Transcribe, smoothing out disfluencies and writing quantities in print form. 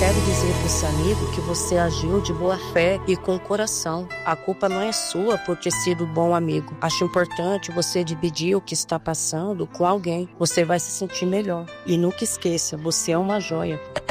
quero dizer para esse amigo que você agiu de boa fé e com coração. A culpa não é sua por ter sido bom amigo. Acho importante você dividir o que está passando com alguém. Você vai se sentir melhor. E nunca esqueça, você é uma joia.